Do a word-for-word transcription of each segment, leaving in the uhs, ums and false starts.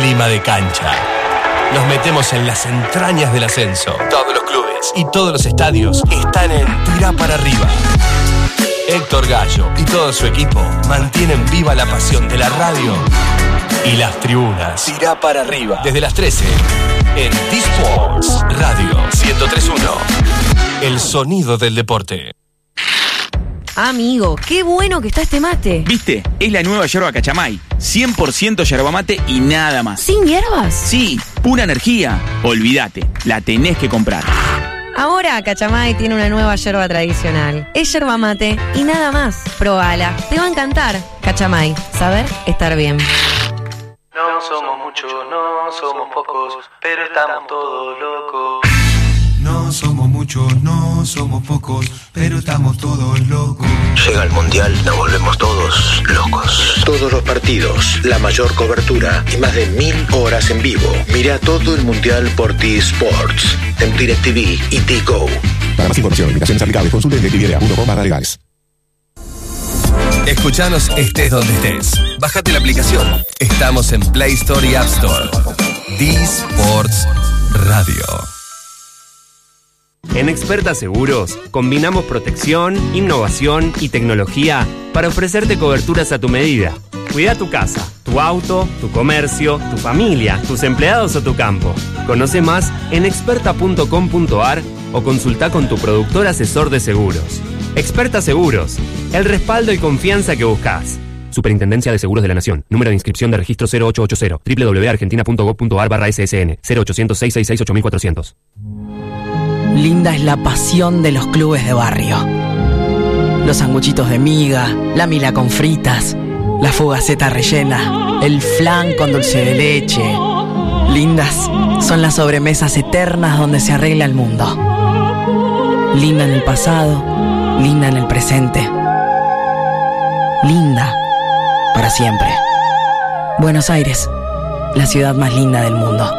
clima de cancha. Nos metemos en las entrañas del ascenso. Todos los clubes y todos los estadios están en Tirá para Arriba. Héctor Gallo y todo su equipo mantienen viva la pasión de la radio y las tribunas. Tirá para Arriba. Desde las trece en D-Sports Radio ciento tres punto uno. El sonido del deporte. Amigo, qué bueno que está este mate. ¿Viste? Es la nueva yerba Cachamay. cien por ciento yerba mate y nada más. ¿Sin hierbas? Sí, pura energía. Olvídate, la tenés que comprar. Ahora Cachamay tiene una nueva yerba tradicional. Es yerba mate y nada más. Probala, te va a encantar. Cachamay, saber estar bien. No somos muchos, no somos pocos, pero estamos todos locos. No somos muchos, no somos pocos, pero estamos todos locos. Llega el Mundial, nos volvemos todos locos. Todos los partidos, la mayor cobertura y más de mil horas en vivo. Mira todo el Mundial por D-Sports, en DirecTV y T-Go. Para más información, invitaciones aplicables, consulte en directv punto com barra legales. Escuchanos estés donde estés. Bájate la aplicación. Estamos en Play Store y App Store. D-Sports Radio. En Experta Seguros, combinamos protección, innovación y tecnología para ofrecerte coberturas a tu medida. Cuida tu casa, tu auto, tu comercio, tu familia, tus empleados o tu campo. Conoce más en experta punto com punto a r o consulta con tu productor asesor de seguros. Experta Seguros, el respaldo y confianza que buscas. Superintendencia de Seguros de la Nación. Número de inscripción de registro cero ocho ocho cero. doble u doble u doble u punto argentina punto gov punto a r barra S S N. cero ochocientos, seiscientos sesenta y seis, ocho mil cuatrocientos. Linda es la pasión de los clubes de barrio. Los sanguchitos de miga, la mila con fritas, la fugaceta rellena, el flan con dulce de leche. Lindas son las sobremesas eternas donde se arregla el mundo. Linda en el pasado, linda en el presente. Linda para siempre. Buenos Aires, la ciudad más linda del mundo.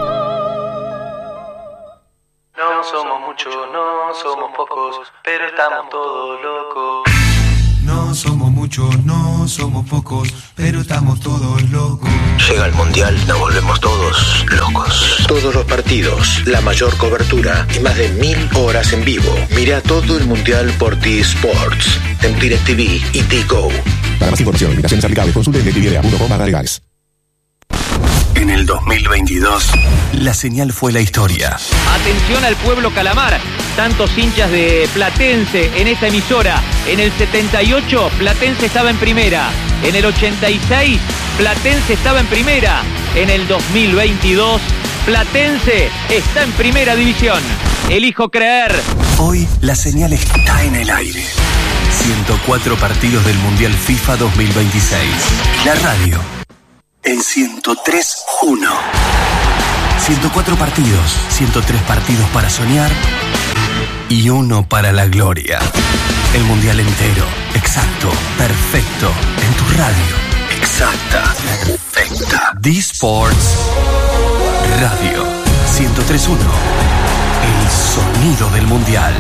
No somos muchos, no somos pocos, pero estamos todos locos. No somos muchos, no somos pocos, pero estamos todos locos. Llega el Mundial, nos volvemos todos locos. Todos los partidos, la mayor cobertura y más de mil horas en vivo. Mira todo el Mundial por D-Sports, en DirecTV y T-Go. Para más información, invitaciones aplicables, consulte en directv punto com barra legales. En el dos mil veintidós, la señal fue la historia. Atención al pueblo calamar. Tantos hinchas de Platense en esta emisora. En el setenta y ocho, Platense estaba en primera. En el ochenta y seis, Platense estaba en primera. En el dos mil veintidós, Platense está en primera división. Elijo creer. Hoy la señal está en el aire. ciento cuatro partidos del Mundial FIFA dos mil veintiséis. La radio en ciento tres punto uno. ciento cuatro partidos, ciento tres partidos para soñar y uno para la gloria. El Mundial entero, exacto, perfecto, en tu radio. Exacta, perfecta. D-Sports Radio ciento tres punto uno. El sonido del Mundial.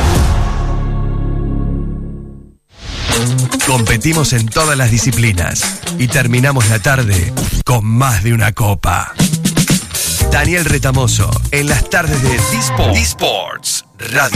Competimos en todas las disciplinas y terminamos la tarde con más de una copa. Daniel Retamoso en las tardes de D-Sports, D-Sports Radio.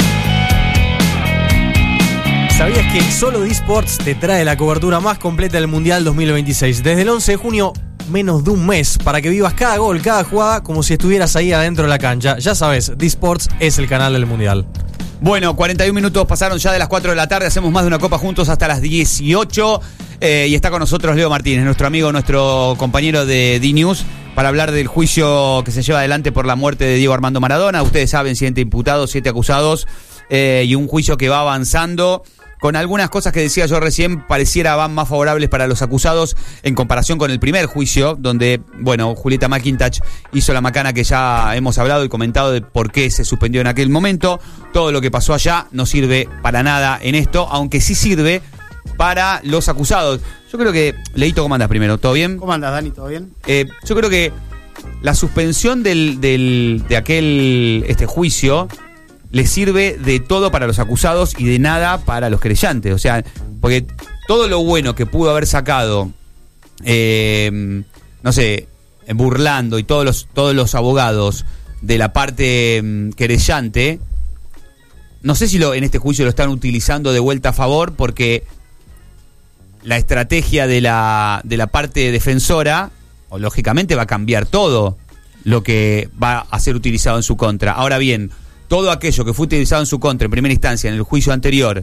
¿Sabías que solo D-Sports te trae la cobertura más completa del Mundial dos mil veintiséis? Desde el once de junio, menos de un mes, para que vivas cada gol, cada jugada, como si estuvieras ahí adentro de la cancha. Ya sabes, D-Sports es el canal del Mundial. Bueno, cuarenta y un minutos pasaron ya de las cuatro de la tarde. Hacemos más de una copa juntos hasta las dieciocho. Eh, y está con nosotros Leo Martínez, nuestro amigo, nuestro compañero de D-News, para hablar del juicio que se lleva adelante por la muerte de Diego Armando Maradona. Ustedes saben, siete imputados, siete acusados, eh, y un juicio que va avanzando. Con algunas cosas que decía yo recién, pareciera van más favorables para los acusados en comparación con el primer juicio, donde, bueno, Julieta McIntosh hizo la macana que ya hemos hablado y comentado de por qué se suspendió en aquel momento. Todo lo que pasó allá no sirve para nada en esto, aunque sí sirve para los acusados. Yo creo que... Leito, ¿cómo andas primero? ¿Todo bien? ¿Cómo andas, Dani? ¿Todo bien? Eh, yo creo que la suspensión del, del, de aquel este juicio le sirve de todo para los acusados y de nada para los querellantes. O sea, porque todo lo bueno que pudo haber sacado, eh, no sé, burlando y todos los, todos los abogados de la parte mm, querellante, no sé si lo, en este juicio lo están utilizando de vuelta a favor, porque la estrategia de la, de la parte defensora, o lógicamente va a cambiar todo lo que va a ser utilizado en su contra. Ahora bien, todo aquello que fue utilizado en su contra en primera instancia en el juicio anterior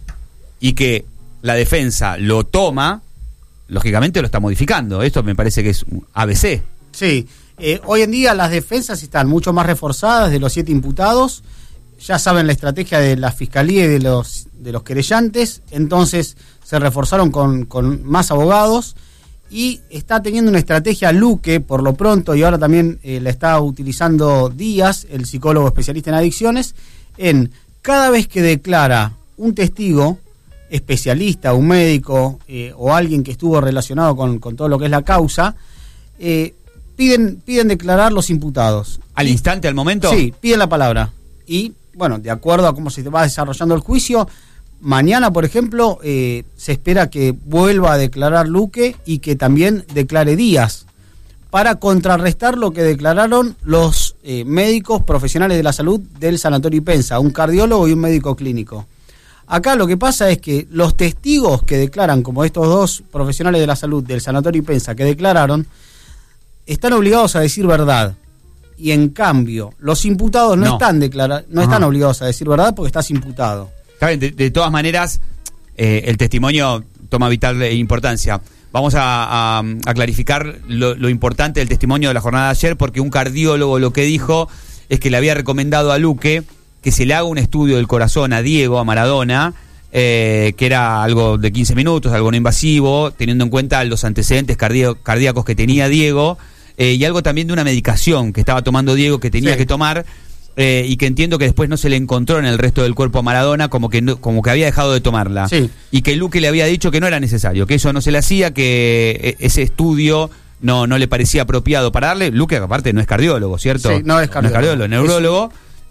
y que la defensa lo toma, lógicamente lo está modificando. Esto me parece que es un A B C. Sí, eh, hoy en día las defensas están mucho más reforzadas de los siete imputados. Ya saben la estrategia de la fiscalía y de los, de los querellantes, entonces se reforzaron con, con más abogados. Y está teniendo una estrategia Luque por lo pronto, y ahora también eh, la está utilizando Díaz, el psicólogo especialista en adicciones, en cada vez que declara un testigo, especialista, un médico eh, o alguien que estuvo relacionado con, con todo lo que es la causa, eh, piden, piden declarar los imputados. ¿Al y, instante, al momento? Sí, piden la palabra. Y bueno, de acuerdo a cómo se va desarrollando el juicio, mañana, por ejemplo, eh, se espera que vuelva a declarar Luque y que también declare Díaz, para contrarrestar lo que declararon los eh, médicos profesionales de la salud del Sanatorio Ipensa, un cardiólogo y un médico clínico. Acá lo que pasa es que los testigos que declaran, como estos dos profesionales de la salud del Sanatorio Ipensa que declararon, están obligados a decir verdad. Y en cambio, los imputados no, no. están declara- no están obligados a decir verdad porque estás imputado. Está bien, de, de todas maneras, eh, el testimonio toma vital importancia. Vamos a, a, a clarificar lo, lo importante del testimonio de la jornada de ayer, porque un cardiólogo lo que dijo es que le había recomendado a Luque que se le haga un estudio del corazón a Diego, a Maradona, eh, que era algo de quince minutos, algo no invasivo, teniendo en cuenta los antecedentes cardíacos, cardíacos que tenía Diego, eh, y algo también de una medicación que estaba tomando Diego que tenía sí. que tomar. Eh, y que entiendo que después no se le encontró en el resto del cuerpo a Maradona, como que no, como que había dejado de tomarla. Sí. Y que Luque le había dicho que no era necesario, que eso no se le hacía, que ese estudio no, no le parecía apropiado para darle. Luque, aparte, no es cardiólogo, ¿cierto? Sí, no es cardiólogo. No es cardiólogo, es neurólogo.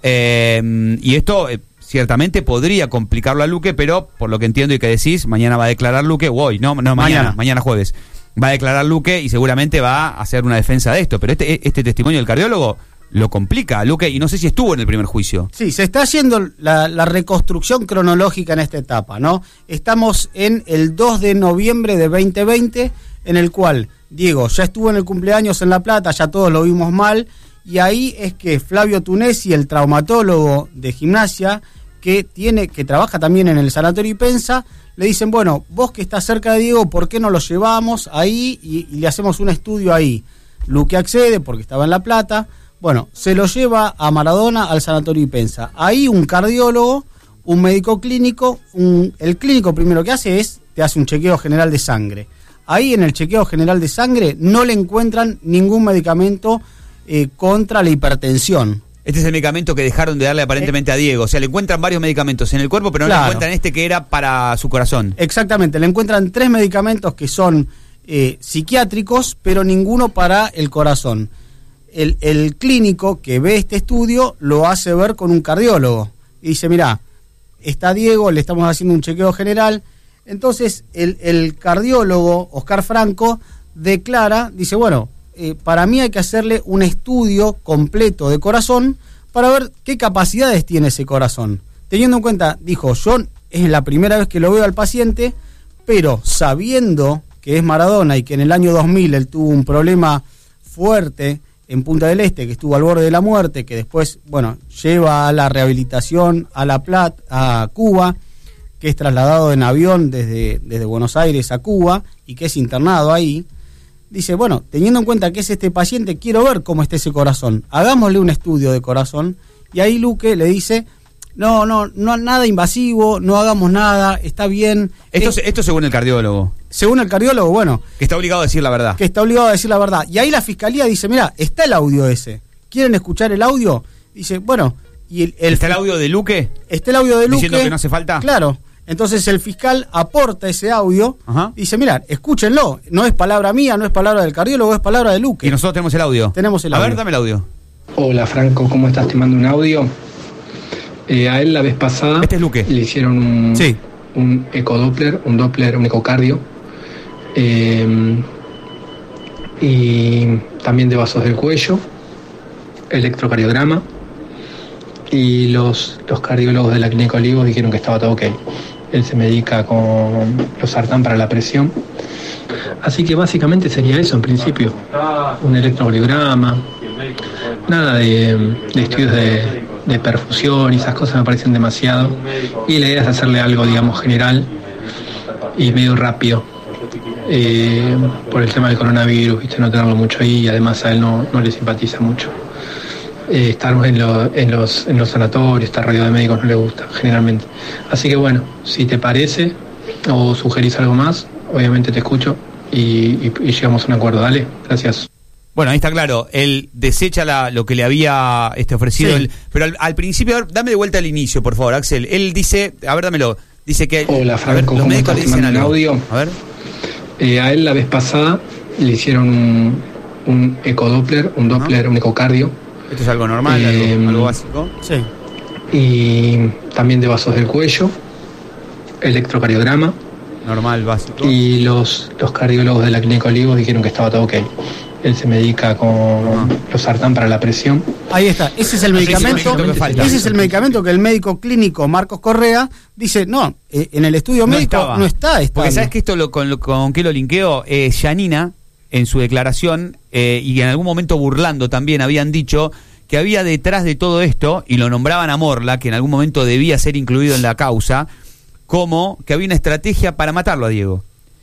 Eh, y esto eh, ciertamente podría complicarlo a Luque, pero por lo que entiendo y que decís, mañana va a declarar Luque, o hoy, no, no mañana, mañana, mañana jueves. Va a declarar Luque y seguramente va a hacer una defensa de esto. Pero este, este testimonio del cardiólogo lo complica a Luque, y no sé si estuvo en el primer juicio. Sí, se está haciendo la, la reconstrucción cronológica en esta etapa, ¿no? Estamos en el dos de noviembre de veinte veinte, en el cual Diego ya estuvo en el cumpleaños en La Plata, ya todos lo vimos mal, y ahí es que Flavio Tunesi, el traumatólogo de Gimnasia, que tiene, que trabaja también en el Sanatorio Ipensa, le dicen, bueno, vos que estás cerca de Diego, ¿por qué no lo llevamos ahí y, y le hacemos un estudio ahí? Luque accede porque estaba en La Plata. Bueno, se lo lleva a Maradona al Sanatorio Ipensa. Ahí un cardiólogo, un médico clínico, un, el clínico primero que hace es, te hace un chequeo general de sangre. Ahí en el chequeo general de sangre no le encuentran ningún medicamento eh, contra la hipertensión. Este es el medicamento que dejaron de darle aparentemente a Diego. O sea, le encuentran varios medicamentos en el cuerpo, pero no claro. le encuentran este que era para su corazón. Exactamente, le encuentran tres medicamentos que son eh, psiquiátricos, pero ninguno para el corazón. El, el clínico que ve este estudio lo hace ver con un cardiólogo y dice, mirá, está Diego, le estamos haciendo un chequeo general. Entonces el, el cardiólogo Oscar Franco declara, dice, bueno, eh, para mí hay que hacerle un estudio completo de corazón para ver qué capacidades tiene ese corazón. Teniendo en cuenta, dijo, yo es la primera vez que lo veo al paciente, pero sabiendo que es Maradona y que en el año dos mil él tuvo un problema fuerte en Punta del Este, que estuvo al borde de la muerte, que después, bueno, lleva a la rehabilitación a La Plata, a Cuba, que es trasladado en avión desde, desde Buenos Aires a Cuba y que es internado ahí. Dice, bueno, teniendo en cuenta que es este paciente, quiero ver cómo está ese corazón. Hagámosle un estudio de corazón. Y ahí Luque le dice, no, no, no, nada invasivo, no hagamos nada, está bien. Esto, eh, esto según el cardiólogo. Según el cardiólogo, bueno. Que está obligado a decir la verdad. Que está obligado a decir la verdad. Y ahí la fiscalía dice, mira, está el audio ese. ¿Quieren escuchar el audio? Dice, bueno. Y el, el ¿Está el audio de Luque? Está el audio de Luque. Diciendo que no hace falta. Claro. Entonces el fiscal aporta ese audio. Ajá. Y dice, mira, escúchenlo. No es palabra mía, no es palabra del cardiólogo, es palabra de Luque. Y nosotros tenemos el audio. Tenemos el audio. A ver, dame el audio. Hola Franco, ¿cómo estás? Te mando un audio. Eh, a él la vez pasada este es Luque. Le hicieron un, sí. un ecodoppler, un doppler, un ecocardio. Eh, y también de vasos del cuello, electrocardiograma, y los, los cardiólogos de la Clínica Olivos dijeron que estaba todo ok. Él se medica con los sartán para la presión. Así que básicamente sería eso en principio, un electrocardiograma, nada de, de estudios de, de perfusión y esas cosas me parecen demasiado. Y la idea es hacerle algo, digamos, general y medio rápido. Eh, por el tema del coronavirus, ¿viste? No tenerlo mucho ahí, y además a él no, no le simpatiza mucho. Eh, estar en, lo, en, los, en los sanatorios, estar rodeado de médicos no le gusta, generalmente. Así que bueno, si te parece o sugerís algo más, obviamente te escucho y, y, y llegamos a un acuerdo. Dale, gracias. Bueno, ahí está claro, él desecha la, lo que le había este, ofrecido, Sí. él, pero al, al principio, a ver, dame de vuelta al inicio, por favor, Axel. Él dice, a ver, dámelo, dice que... Hola, a Franco, ver, los ¿cómo médicos estás? le Te dicen mando un algo. audio. A ver. Eh, a él la vez pasada le hicieron un, un ecodoppler, un doppler, un ecocardio. Esto es algo normal, Eh, algo, algo básico. Sí. Y también de vasos del cuello, electrocardiograma. Normal, básico. Y los, los cardiólogos de la Clínica Olivos dijeron que estaba todo ok. Él se medica con los sartán para la presión. Ahí está, ese es el Ese es el medicamento, medicamento que falta. ese es el medicamento que el médico clínico Marcos Correa dice, no, eh, en el estudio médico estaba. no está Porque estable. sabes que esto lo, con, lo- con qué lo linkeo, eh, Yanina, en su declaración, eh, y en algún momento burlando también, habían dicho que había detrás de todo esto, y lo nombraban a Morla, que en algún momento debía ser incluido en la causa, como que había una estrategia para matarlo a Diego.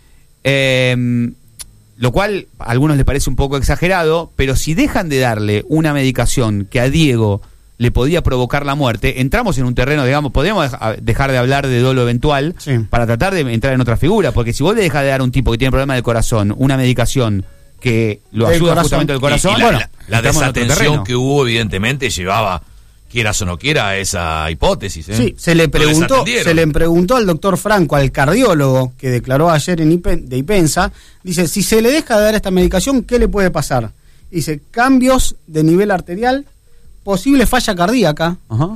Eh, lo cual a algunos les parece un poco exagerado, pero si dejan de darle una medicación que a Diego le podía provocar la muerte, entramos en un terreno, digamos, podemos deja- dejar de hablar de dolo eventual para tratar de entrar en otra figura, porque si vos le dejas de dar a un tipo que tiene problemas del corazón una medicación que lo Del ayuda corazón. justamente al corazón, Y- y la, bueno, la- la entramos en otro terreno. desatención que hubo, evidentemente, llevaba, quieras o no quiera, a esa hipótesis. ¿eh? Sí, se le Lo preguntó, desatendieron. se le preguntó al doctor Franco, al cardiólogo que declaró ayer en Ipen- de Ipensa, dice, si se le deja de dar esta medicación, ¿qué le puede pasar? Dice, cambios de nivel arterial, posible falla cardíaca,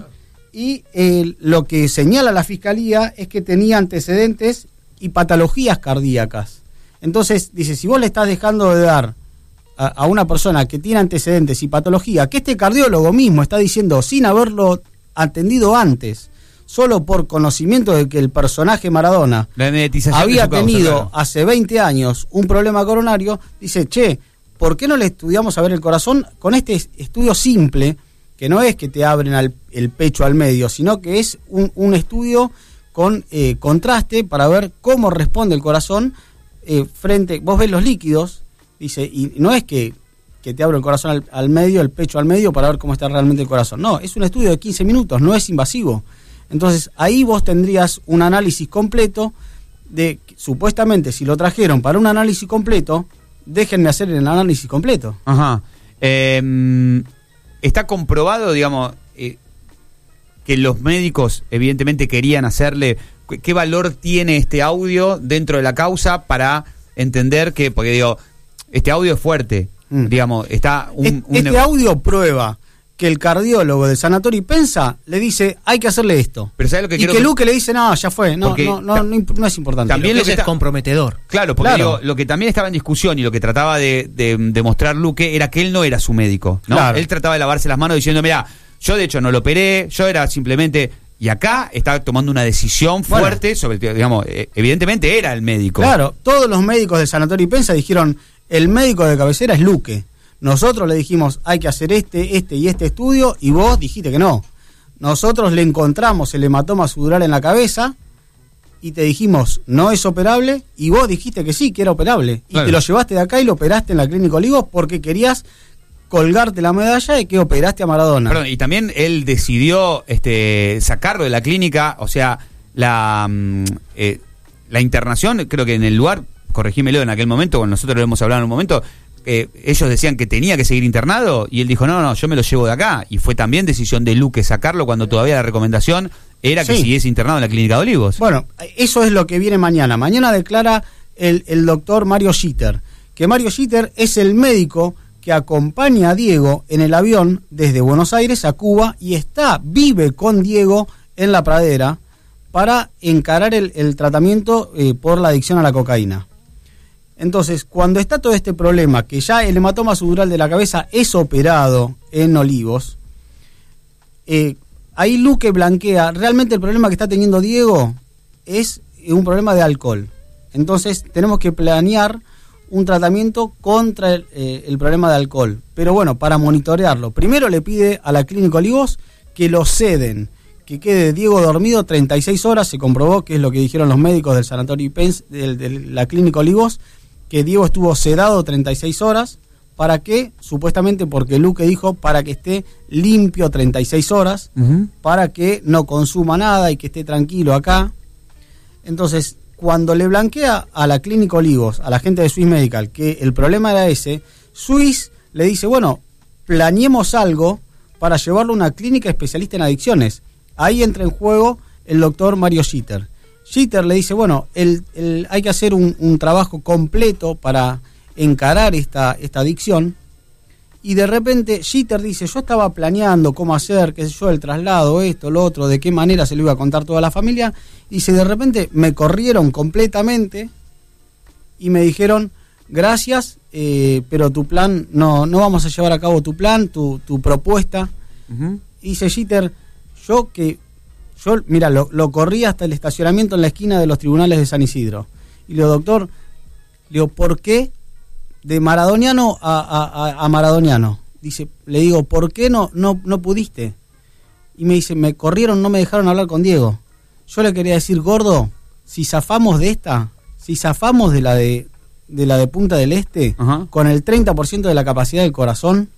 y eh, lo que señala la fiscalía es que tenía antecedentes y patologías cardíacas. Entonces, dice, si vos le estás dejando de dar a, a una persona que tiene antecedentes y patología, que este cardiólogo mismo está diciendo sin haberlo atendido antes, solo por conocimiento de que el personaje Maradona La mediatización había de su causa, tenido claro. hace veinte años un problema coronario, dice, che, ¿por qué no le estudiamos a ver el corazón con este es- estudio simple, que no es que te abren al- el pecho al medio, sino que es un, un estudio con eh, contraste para ver cómo responde el corazón eh, frente, vos ves los líquidos, dice, y no es que, que te abro el corazón al, al medio, el pecho al medio para ver cómo está realmente el corazón, no, es un estudio de quince minutos, no es invasivo. Entonces ahí vos tendrías un análisis completo de, supuestamente, si lo trajeron para un análisis completo, déjenme hacer el análisis completo. Ajá. Eh, está comprobado, digamos, eh, que los médicos evidentemente querían hacerle... ¿Qué, qué valor tiene este audio dentro de la causa para entender que... Porque digo, este audio es fuerte, digamos, está un... Es- un- este audio prueba que el cardiólogo del sanatorio Ipensa le dice, hay que hacerle esto. Pero ¿sabes lo que y quiero que que- Luque le dice, no, ya fue, no, Porque no, no, ta- no, imp- no es importante. También lo que está- comprometedor. Claro, porque Claro. digo, lo que también estaba en discusión y lo que trataba de, de, de mostrar Luque era que él no era su médico, ¿no? Claro. Él trataba de lavarse las manos diciendo, mira, yo de hecho no lo operé, yo era simplemente... Y acá está tomando una decisión Bueno. fuerte sobre, digamos, eh, evidentemente era el médico. Claro, todos los médicos del sanatorio Ipensa dijeron, el médico de cabecera es Luque. Nosotros le dijimos, hay que hacer este, este y este estudio, y vos dijiste que no. Nosotros le encontramos el hematoma subdural en la cabeza y te dijimos, no es operable, y vos dijiste que sí, que era operable. Y Claro. te lo llevaste de acá y lo operaste en la Clínica Olivos porque querías colgarte la medalla de que operaste a Maradona. Perdón, y también él decidió este, sacarlo de la clínica, o sea, la, mm, eh, la internación, creo que en el lugar, corregímelo en aquel momento, cuando nosotros lo hemos hablado en un momento, eh, ellos decían que tenía que seguir internado, y él dijo, no, no, yo me lo llevo de acá, y fue también decisión de Luque sacarlo cuando todavía la recomendación era que Sí. siguiese internado en la clínica de Olivos. Bueno, eso es lo que viene mañana. Mañana declara el, el doctor Mario Schitter, que Mario Schitter es el médico que acompaña a Diego en el avión desde Buenos Aires a Cuba y está, vive con Diego en la pradera para encarar el, el tratamiento eh, por la adicción a la cocaína. Entonces, cuando está todo este problema, que ya el hematoma subdural de la cabeza es operado en Olivos, eh, ahí Luque blanquea, realmente el problema que está teniendo Diego es un problema de alcohol. Entonces, tenemos que planear un tratamiento contra el, eh, el problema de alcohol. Pero bueno, para monitorearlo, primero le pide a la Clínica Olivos que lo ceden, que quede Diego dormido treinta y seis horas, se comprobó que es lo que dijeron los médicos del Sanatorio Ipens, de, de la Clínica Olivos, que Diego estuvo sedado treinta y seis horas, ¿para qué? Supuestamente porque Luque dijo para que esté limpio treinta y seis horas, uh-huh. para que no consuma nada y que esté tranquilo acá. Entonces, cuando le blanquea a la Clínica Olivos, a la gente de Swiss Medical, que el problema era ese, Swiss le dice, bueno, planeemos algo para llevarlo a una clínica especialista en adicciones. Ahí entra en juego el doctor Mario Schitter. Schitter le dice, bueno, el, el, hay que hacer un, un trabajo completo para encarar esta, esta adicción. Y de repente Schitter dice, yo estaba planeando cómo hacer, qué sé yo, el traslado, esto, lo otro, de qué manera se lo iba a contar toda la familia. Y dice, de repente me corrieron completamente y me dijeron, gracias, eh, pero tu plan, no, no vamos a llevar a cabo tu plan, tu, tu propuesta. Uh-huh. Y dice Schitter, yo que, yo, mira, lo, lo corrí hasta el estacionamiento en la esquina de los tribunales de San Isidro. Y le digo, doctor, le digo, ¿por qué de maradoniano a, a, a maradoniano? Dice, le digo, ¿por qué no, no, no pudiste? Y me dice, me corrieron, no me dejaron hablar con Diego. Yo le quería decir, gordo, si zafamos de esta, si zafamos de la de, de la de Punta del Este, uh-huh. con el treinta por ciento de la capacidad del corazón,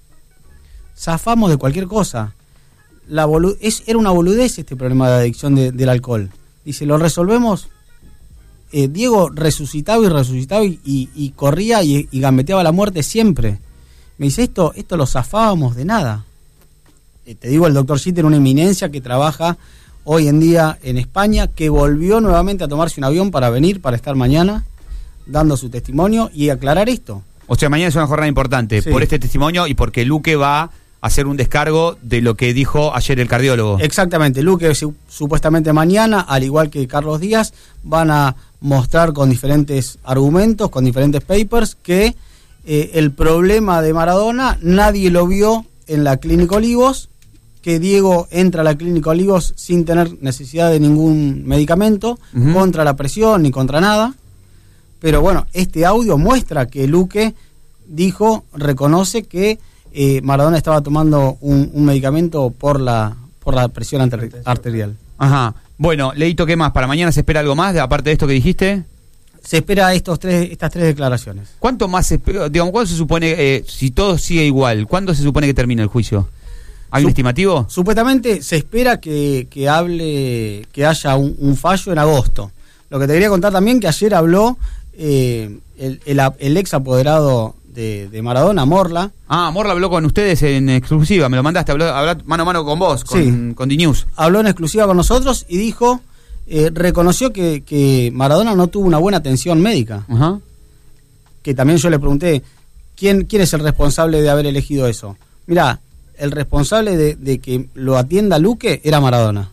zafamos de cualquier cosa. La bolu- es, era una boludez este problema de adicción de, del alcohol. Dice, lo resolvemos. Eh, Diego resucitaba y resucitaba y, y, y corría y, y gambeteaba la muerte siempre. Me dice, esto, esto lo zafábamos de nada. Eh, te digo, el doctor Schitter, una eminencia que trabaja hoy en día en España, que volvió nuevamente a tomarse un avión para venir, para estar mañana, dando su testimonio y aclarar esto. O sea, mañana es una jornada importante, sí, por este testimonio y porque Luque va a hacer un descargo de lo que dijo ayer el cardiólogo. Exactamente, Luque su, supuestamente mañana, al igual que Carlos Díaz, van a mostrar con diferentes argumentos, con diferentes papers, que eh, el problema de Maradona nadie lo vio en la Clínica Olivos, que Diego entra a la Clínica Olivos sin tener necesidad de ningún medicamento, uh-huh. contra la presión ni contra nada. Pero bueno, este audio muestra que Luque dijo, reconoce que eh, Maradona estaba tomando un, un medicamento por la por la presión arter- arterial. Ajá. Bueno, Leito, ¿qué más? ¿Para mañana se espera algo más, aparte de esto que dijiste? Se espera estos tres, estas tres declaraciones. ¿Cuánto más se espera? Digamos, ¿cuándo se supone, eh, si todo sigue igual, cuándo se supone que termina el juicio? ¿Hay un Sup- estimativo? Supuestamente se espera que, que hable, que haya un, un fallo en agosto. Lo que te quería contar también, que ayer habló eh, el, el, el ex apoderado de, de Maradona, Morla. Ah, Morla habló con ustedes en exclusiva, me lo mandaste, habló, habló mano a mano con vos, con, sí. con D-News. Habló en exclusiva con nosotros y dijo, eh, reconoció que, que Maradona no tuvo una buena atención médica. Uh-huh. Que también yo le pregunté, ¿quién, quién es el responsable de haber elegido eso? Mirá, el responsable de, de que lo atienda Luque era Maradona.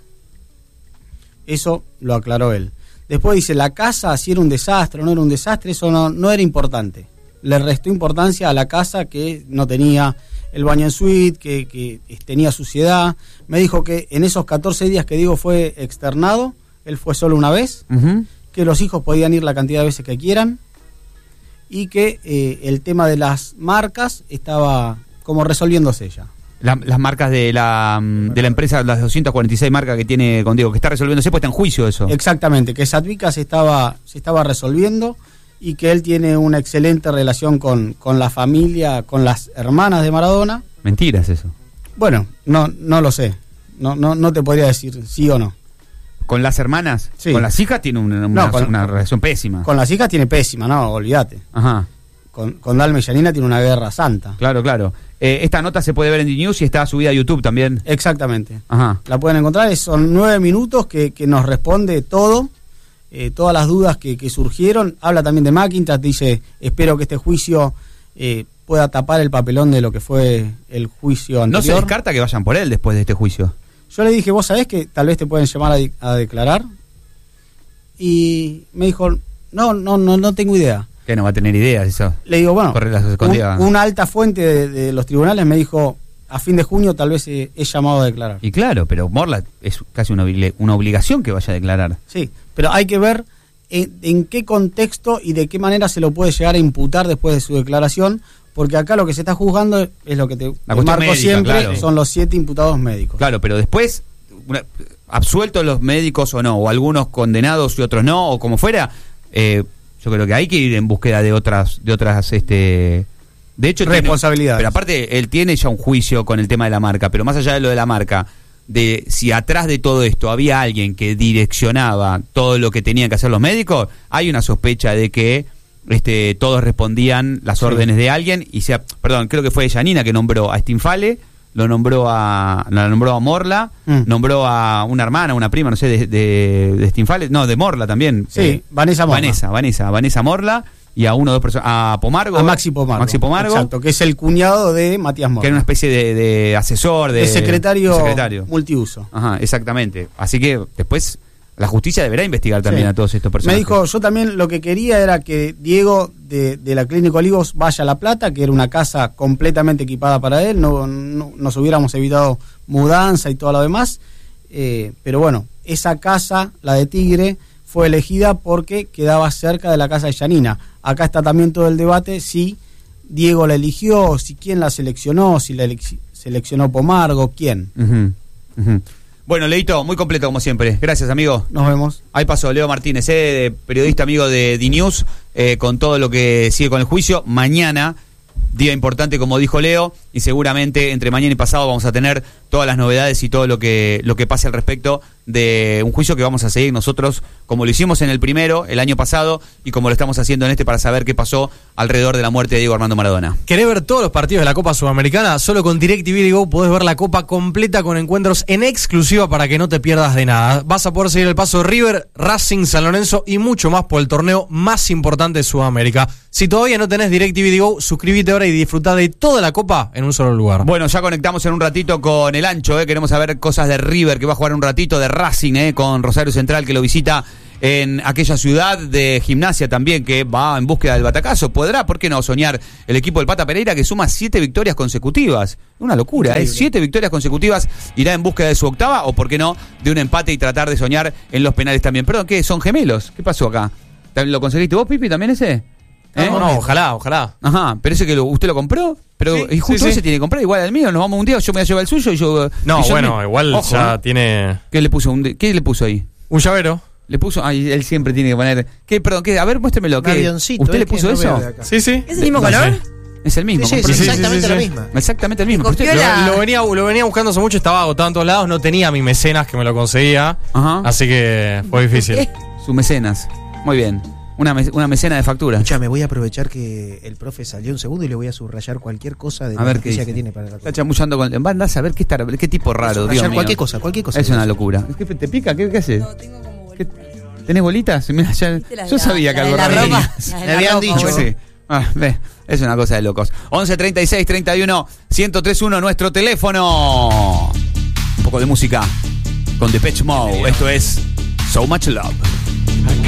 Eso lo aclaró él. Después dice, la casa, si era un desastre o no era un desastre, eso no, no era importante. Le restó importancia a la casa, que no tenía el baño en suite, que, que tenía suciedad. Me dijo que en esos catorce días que Diego fue externado, él fue solo una vez, uh-huh. que los hijos podían ir la cantidad de veces que quieran, y que eh, el tema de las marcas estaba como resolviéndose ya. La, las marcas de la de la empresa, las doscientas cuarenta y seis marcas que tiene con Diego, que está resolviéndose, pues está en juicio eso. Exactamente, que Satvica se estaba, se estaba resolviendo y que él tiene una excelente relación con, con la familia, con las hermanas de Maradona. Mentira es eso. Bueno, no, no lo sé, no, no, no te podría decir sí o no. ¿Con las hermanas? Sí. Con las hijas tiene una, una, no, con, una relación pésima. Con las hijas tiene pésima, no, olvídate. Ajá. Con, con Dalma y Yanina tiene una guerra santa. Claro, claro. Eh, esta nota se puede ver en D-News y está subida a YouTube también. Exactamente. Ajá. La pueden encontrar, son nueve minutos que, que nos responde todo, eh, todas las dudas que, que surgieron. Habla también de McIntyre, dice, espero que este juicio eh, pueda tapar el papelón de lo que fue el juicio anterior. ¿No se descarta que vayan por él después de este juicio? Yo le dije, vos sabés que tal vez te pueden llamar a, de- a declarar. Y me dijo, no, no, no, no tengo idea. ¿Qué no va a tener ideas eso? Le digo, bueno, Correr las un- escondidas. una alta fuente de, de los tribunales me dijo, a fin de junio tal vez he, he llamado a declarar. Y claro, pero Morla es casi una, obli- una obligación que vaya a declarar. Sí, pero hay que ver en, en qué contexto y de qué manera se lo puede llegar a imputar después de su declaración, porque acá lo que se está juzgando es lo que te, te cuestión marco médica, siempre, claro. son los siete imputados médicos. Claro, pero después, una- absueltos los médicos o no, o algunos condenados y otros no, o como fuera, eh, yo creo que hay que ir en búsqueda de otras, de otras, este, de hecho, tiene- Responsabilidades. pero aparte, él tiene ya un juicio con el tema de la marca, pero más allá de lo de la marca, de si atrás de todo esto había alguien que direccionaba todo lo que tenían que hacer los médicos, hay una sospecha de que este, todos respondían las Sí. órdenes de alguien y sea, perdón, creo que fue Yanina que nombró a Stinfale, lo nombró a la nombró a Morla, Mm. nombró a una hermana, una prima, no sé, de, de, de Stinfale, no, de Morla también. Sí, Vanessa Morla. Vanessa, Vanessa, Vanessa Morla y a uno o dos personas, a Pomargo. A Maxi Pomargo. Maxi Pomargo, Exacto, que es el cuñado de Matías Morla. que era una especie de, de asesor, de, de secretario, de secretario. multiuso. Ajá, exactamente. Así que después la justicia deberá investigar también Sí. a todos estos Me personajes. dijo, yo también lo que quería era que Diego de, de la Clínica Olivos vaya a La Plata, que era una casa completamente equipada para él, no, no- nos hubiéramos evitado mudanza y todo lo demás, eh, pero bueno, esa casa, la de Tigre, fue elegida porque quedaba cerca de la casa de Yanina. Acá está también todo el debate si Diego la eligió, si quién la seleccionó, si la elec- seleccionó Pomargo, quién. Ujú, ujú. Bueno, Leito, muy completo como siempre. Gracias, amigo. Nos vemos. Ahí pasó Leo Martínez, eh, periodista amigo de D-News, eh, con todo lo que sigue con el juicio. Mañana, día importante, como dijo Leo, y seguramente entre mañana y pasado vamos a tener todas las novedades y todo lo que, lo que pase al respecto de un juicio que vamos a seguir nosotros, como lo hicimos en el primero, el año pasado, y como lo estamos haciendo en este para saber qué pasó alrededor de la muerte de Diego Armando Maradona. ¿Querés ver todos los partidos de la Copa Sudamericana? Solo con DirecTV Go podés ver la Copa completa con encuentros en exclusiva para que no te pierdas de nada. Vas a poder seguir el paso de River, Racing, San Lorenzo y mucho más por el torneo más importante de Sudamérica. Si todavía no tenés DirecTV Go, suscríbete ahora y disfrutá de toda la Copa en un solo lugar. Bueno, ya conectamos en un ratito con el Ancho, eh. Queremos saber cosas de River, que va a jugar un ratito, de Racing, eh, con Rosario Central, que lo visita en aquella ciudad, de Gimnasia también, que va en búsqueda del batacazo. ¿Podrá, por qué no, soñar el equipo del Pata Pereira, que suma siete victorias consecutivas? Una locura, ¿eh? Increíble. Siete victorias consecutivas, irá en búsqueda de su octava, o por qué no, de un empate y tratar de soñar en los penales también. Perdón, ¿qué? ¿Son gemelos? ¿Qué pasó acá? ¿Lo conseguiste vos, Pipi, también ese? ¿Eh? No, no, ojalá, ojalá. Ajá, pero ese que lo- usted lo compró, pero Sí, y justo sí, sí. ese tiene que comprar igual al mío, nos vamos un día, yo me voy a llevar el suyo y yo... No, y yo bueno, me- igual Ojo, ya ¿eh? tiene ¿Qué le puso? Un de- ¿Qué le puso ahí? un llavero. Le puso, ay, él siempre tiene que poner... ¿Qué, perdón, qué? A ver, muéstremelo. ¿Qué? avioncito, ¿Usted ¿eh? le Que puso no eso? veo de acá. Sí, sí. ¿Es el mismo No color? sé. Es el mismo. Sí, sí, compró- es sí, sí, exactamente sí, la sí. misma. Exactamente el mismo. Me copió Usted- la- Lo, lo venía, lo venía buscando hace mucho, estaba agotado en todos lados, no tenía mi mecenas que me lo conseguía, Ajá. así que fue difícil. Su mecenas. Muy bien. Una, me- una mecena de factura. Escucha, me voy a aprovechar que el profe salió un segundo y le voy a subrayar cualquier cosa de A la ver qué noticia dice. que tiene para la Está chamullando con... Va, andás a ver qué, está, qué tipo raro, Dios Subrayar mío. cualquier cosa, cualquier cosa. Es una locura. ¿Qué, ¿Te pica? ¿Qué, qué haces? ¿Qué- ¿Tenés bolitas? Mira, ya- la- yo sabía que la de algo la raro ropa, tenías. la de Me la habían ropa, dicho. boludo. Sí. Ah, ve, es una cosa de locos. once treinta y seis treinta y uno ciento tres uno nuestro teléfono. Un poco de música con Depeche Mode. Esto es So Much Love.